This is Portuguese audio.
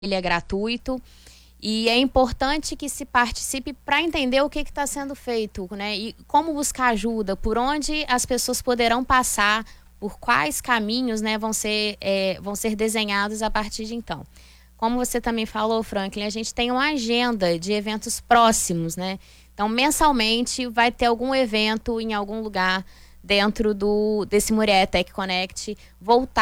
ele é gratuito. E é importante que se participe para entender o que está sendo feito, né? E como buscar ajuda, por onde as pessoas poderão passar, por quais caminhos, né, vão ser desenhados a partir de então. Como você também falou, Franklin, a gente tem uma agenda de eventos próximos, né? Então, mensalmente vai ter algum evento em algum lugar dentro desse Muriaé Tech Connect voltado